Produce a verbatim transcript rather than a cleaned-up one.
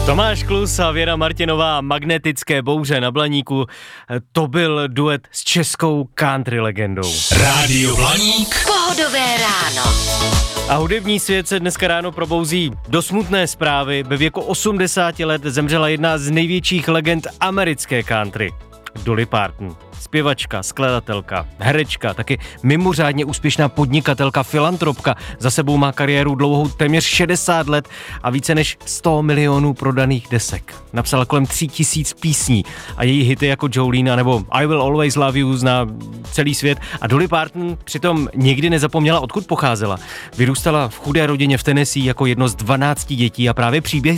Tomáš Klus a Věra Martinová, Magnetické bouře na Blaníku, to byl duet s českou country legendou. Rádio Blaník. Pohodové ráno. A hudební svět se dneska ráno probouzí do smutné zprávy. Ve věku osmdesáti let zemřela jedna z největších legend americké country, Dolly Parton. Zpěvačka, skladatelka, herečka, taky mimořádně úspěšná podnikatelka, filantropka. Za sebou má kariéru dlouhou téměř šedesát let a více než sto milionů prodaných desek. Napsala kolem tří tisíc písní a její hity jako Jolene nebo I Will Always Love You zná celý svět. A Dolly Parton přitom nikdy nezapomněla, odkud pocházela. Vyrůstala v chudé rodině v Tennessee jako jedno z dvanácti dětí a právě příběh